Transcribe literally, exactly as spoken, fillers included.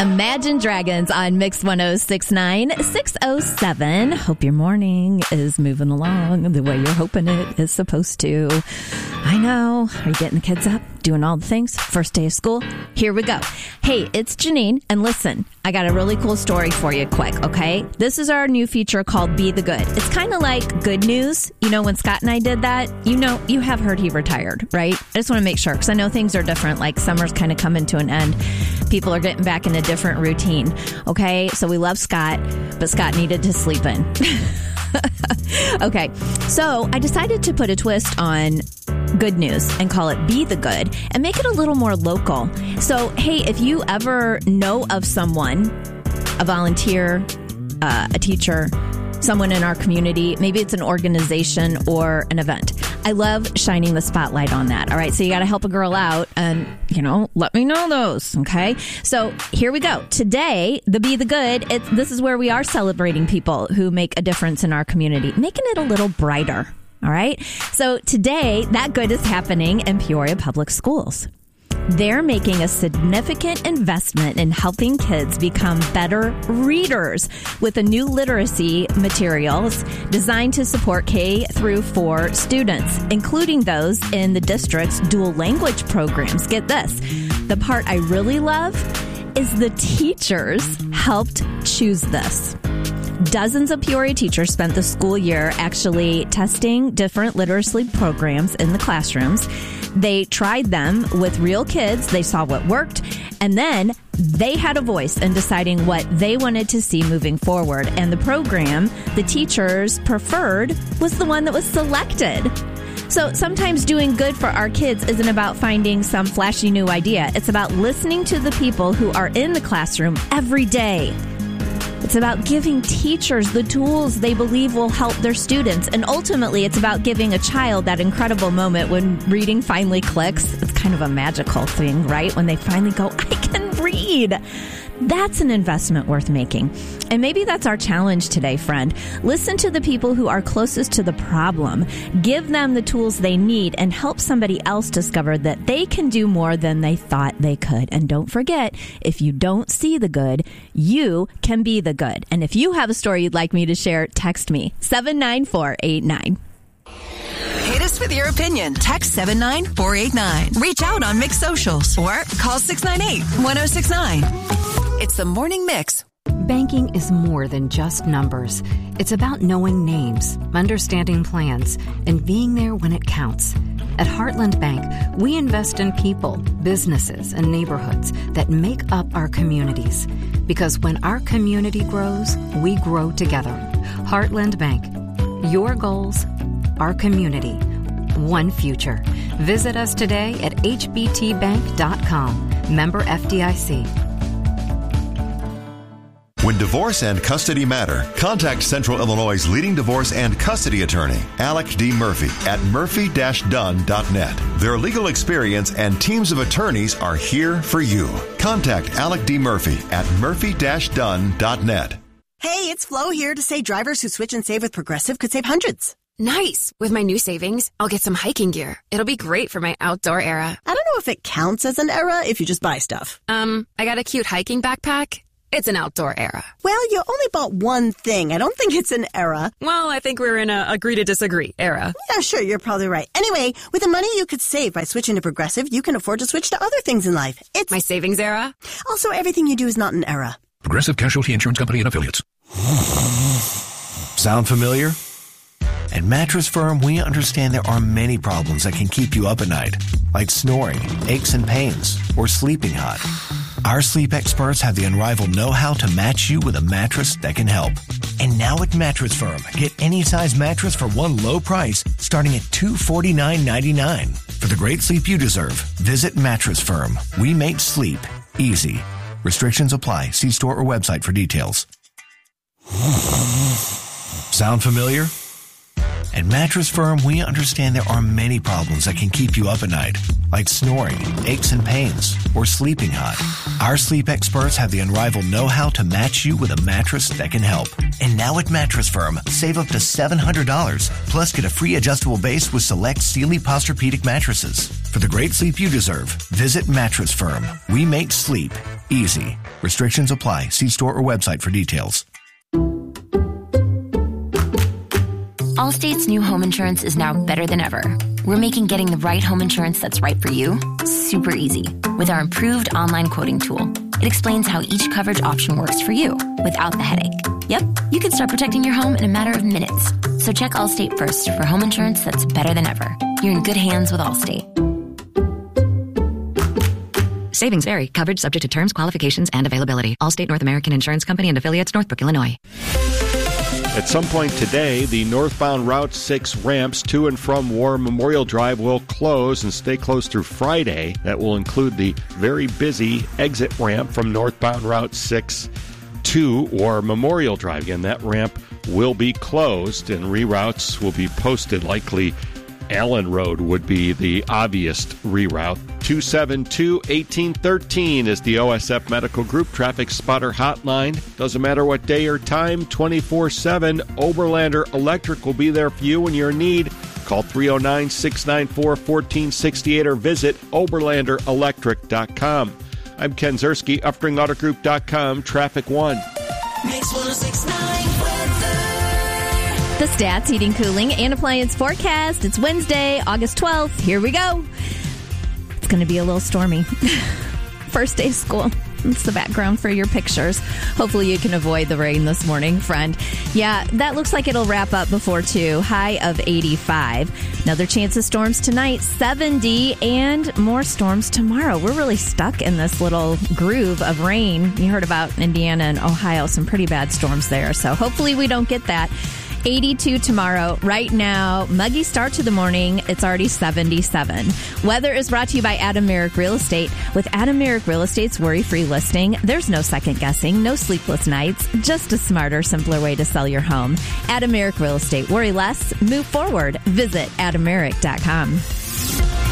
Imagine Dragons on Mix one oh six point nine, six oh seven. Hope your morning is moving along the way you're hoping it is supposed to. I know. Are you getting the kids up? Doing all the things? First day of school? Here we go. Hey, it's Janine. And listen, I got a really cool story for you quick, okay? This is our new feature called Be the Good. It's kind of like Good News. You know, when Scott and I did that, you know, you have heard he retired, right? I just want to make sure, because I know things are different. Like summer's kind of coming to an end. People are getting back in a different routine, okay? So we love Scott, but Scott needed to sleep in. Okay, so I decided to put a twist on Good News and call it Be the Good and make it a little more local. So, hey, if you ever know of someone, a volunteer, uh, a teacher, someone in our community, maybe it's an organization or an event. I love shining the spotlight on that. All right. So you got to help a girl out and, you know, let me know those. Okay. So here we go. Today, the Be the Good. It's, this is where we are celebrating people who make a difference in our community, making it a little brighter. All right. So today, that good is happening in Peoria Public Schools. They're making a significant investment in helping kids become better readers with a new literacy materials designed to support K through four students, including those in the district's dual language programs. Get this. The part I really love is the teachers helped choose this. Dozens of Peoria teachers spent the school year actually testing different literacy programs in the classrooms. They tried them with real kids. They saw what worked. And then they had a voice in deciding what they wanted to see moving forward. And the program the teachers preferred was the one that was selected. So sometimes doing good for our kids isn't about finding some flashy new idea. It's about listening to the people who are in the classroom every day. It's about giving teachers the tools they believe will help their students. And ultimately, it's about giving a child that incredible moment when reading finally clicks. It's kind of a magical thing, right? When they finally go, I can read. That's an investment worth making. And maybe that's our challenge today, friend. Listen to the people who are closest to the problem. Give them the tools they need and help somebody else discover that they can do more than they thought they could. And don't forget, if you don't see the good, you can be the good. And if you have a story you'd like me to share, text me, seven nine four eight nine. Hit us with your opinion. Text seven nine four eight nine. Reach out on Mix Socials or call six nine eight, one oh six nine. It's the Morning Mix. Banking is more than just numbers. It's about knowing names, understanding plans, and being there when it counts. At Heartland Bank, we invest in people, businesses, and neighborhoods that make up our communities. Because when our community grows, we grow together. Heartland Bank. Your goals, our community, one future. Visit us today at h b t bank dot com. Member F D I C. When divorce and custody matter, contact Central Illinois' leading divorce and custody attorney, Alec D. Murphy, at murphy dash dunn dot net. Their legal experience and teams of attorneys are here for you. Contact Alec D. Murphy at murphy dash dunn dot net. Hey, it's Flo here to say drivers who switch and save with Progressive could save hundreds. Nice. With my new savings, I'll get some hiking gear. It'll be great for my outdoor era. I don't know if it counts as an era if you just buy stuff. Um, I got a cute hiking backpack. It's an outdoor era. Well, you only bought one thing. I don't think it's an era. Well, I think we're in a agree to disagree era. Yeah, sure, you're probably right. Anyway, with the money you could save by switching to Progressive, you can afford to switch to other things in life. It's my savings era. Also, everything you do is not an era. Progressive Casualty Insurance Company and Affiliates. Sound familiar? At Mattress Firm, we understand there are many problems that can keep you up at night, like snoring, aches and pains, or sleeping hot. Our sleep experts have the unrivaled know-how to match you with a mattress that can help. And now at Mattress Firm, get any size mattress for one low price, starting at two hundred forty-nine ninety-nine. For the great sleep you deserve, visit Mattress Firm. We make sleep easy. Restrictions apply. See store or website for details. Sound familiar? At Mattress Firm, we understand there are many problems that can keep you up at night, like snoring, aches and pains, or sleeping hot. Our sleep experts have the unrivaled know-how to match you with a mattress that can help. And now at Mattress Firm, save up to seven hundred dollars, plus get a free adjustable base with select Sealy Posturepedic mattresses. For the great sleep you deserve, visit Mattress Firm. We make sleep easy. Restrictions apply. See store or website for details. Allstate's new home insurance is now better than ever. We're making getting the right home insurance that's right for you super easy with our improved online quoting tool. It explains how each coverage option works for you without the headache. Yep, you can start protecting your home in a matter of minutes. So check Allstate first for home insurance that's better than ever. You're in good hands with Allstate. Savings vary. Coverage subject to terms, qualifications, and availability. Allstate North American Insurance Company and affiliates, Northbrook, Illinois. At some point today, the northbound Route six ramps to and from War Memorial Drive will close and stay closed through Friday. That will include the very busy exit ramp from northbound Route six to War Memorial Drive. Again, that ramp will be closed and reroutes will be posted. Likely Allen Road would be the obvious reroute. two seven two, one eight one three is the O S F Medical Group Traffic Spotter Hotline. Doesn't matter what day or time, twenty-four seven. Oberlander Electric will be there for you when you're in need. Call three oh nine, six nine four, one four six eight or visit oberlander electric dot com. I'm Ken Zerski, Uftring Auto Group dot com, Traffic One. Mix one oh six point nine. The Stats Heating, Cooling, and Appliance Forecast. It's Wednesday, August twelfth. Here we go. It's going to be a little stormy. First day of school. It's the background for your pictures. Hopefully you can avoid the rain this morning, friend. Yeah, that looks like it'll wrap up before two. High of eighty-five. Another chance of storms tonight, seventy, and more storms tomorrow. We're really stuck in this little groove of rain. You heard about Indiana and Ohio, some pretty bad storms there. So hopefully we don't get that. eighty-two tomorrow. Right now, muggy start to the morning. It's already seventy-seven. Weather is brought to you by Adam Merrick Real Estate. With Adam Merrick Real Estate's worry-free listing, there's no second guessing, no sleepless nights, just a smarter, simpler way to sell your home. Adam Merrick Real Estate. Worry less, move forward. Visit adam merrick dot com.